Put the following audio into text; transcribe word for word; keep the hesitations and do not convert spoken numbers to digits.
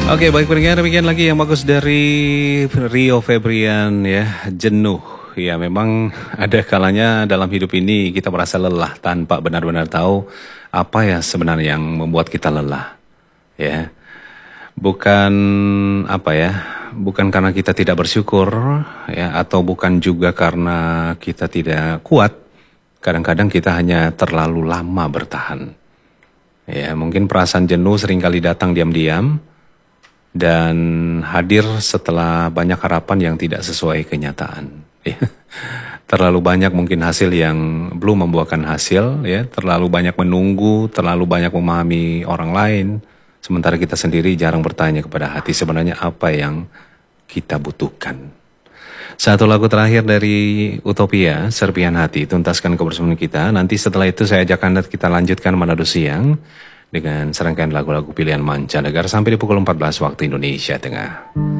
Oke, baik pendengar, demikian lagi yang bagus dari Rio Febrian ya, jenuh. Ya memang ada kalanya dalam hidup ini kita merasa lelah tanpa benar-benar tahu apa ya sebenarnya yang membuat kita lelah. Ya, bukan apa ya, bukan karena kita tidak bersyukur ya, atau bukan juga karena kita tidak kuat. Kadang-kadang kita hanya terlalu lama bertahan. Ya, mungkin perasaan jenuh seringkali datang diam-diam dan hadir setelah banyak harapan yang tidak sesuai kenyataan. Ya. Terlalu banyak mungkin hasil yang belum membuahkan hasil, ya. Terlalu banyak menunggu, terlalu banyak memahami orang lain, sementara kita sendiri jarang bertanya kepada hati sebenarnya apa yang kita butuhkan. Satu lagu terakhir dari Utopia, Serpihan Hati, tuntaskan kebersamaan kita. Nanti setelah itu saya ajak Anda kita lanjutkan Manado Siang dengan serangkaian lagu-lagu pilihan mancanegara sampai di pukul empat belas waktu Indonesia Tengah.